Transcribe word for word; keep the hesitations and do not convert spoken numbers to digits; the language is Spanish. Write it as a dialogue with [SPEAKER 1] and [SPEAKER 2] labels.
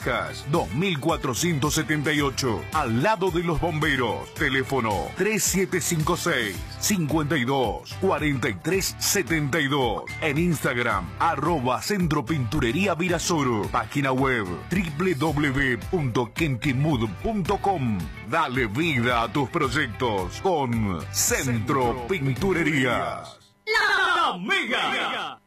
[SPEAKER 1] Lajas dos mil cuatrocientos setenta y ocho, al lado de los bomberos. Teléfono tres siete cinco seis, cinco dos, cuatro tres siete dos. En Instagram, arroba Centro Pinturería Virasoro. Página web w w w punto kentimud punto com. Dale vida a tus proyectos con Centro Pinturerías.
[SPEAKER 2] La Mega.